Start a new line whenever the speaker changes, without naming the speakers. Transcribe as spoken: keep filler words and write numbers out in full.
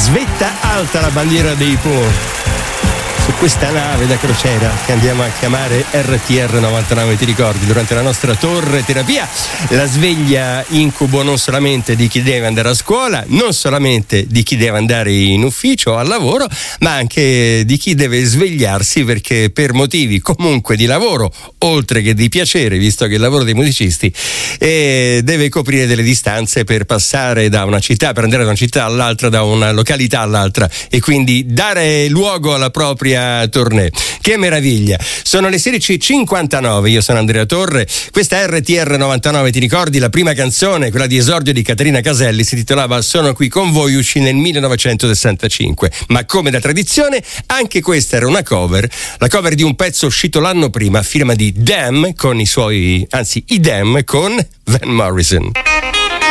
svetta alta la bandiera dei Po su questa nave da crociera che andiamo a chiamare R T R novantanove, ti ricordi? Durante la nostra torre terapia, la sveglia incubo non solamente di chi deve andare a scuola, non solamente di chi deve andare in ufficio o al lavoro, ma anche di chi deve svegliarsi perché per motivi comunque di lavoro, oltre che di piacere, visto che il lavoro dei musicisti, eh, deve coprire delle distanze per passare da una città, per andare da una città all'altra, da una località all'altra, e quindi dare luogo alla propria tournée. Che meraviglia! Sono le sedici e cinquantanove, io sono Andrea Torre, questa è R T R novantanove, ti ricordi la prima canzone, quella di esordio di Caterina Caselli, si titolava Sono qui con voi, uscì nel millenovecentosessantacinque, ma come da tradizione anche questa era una cover, la cover di un pezzo uscito l'anno prima, firma di Them con i suoi, anzi i Them con Van Morrison.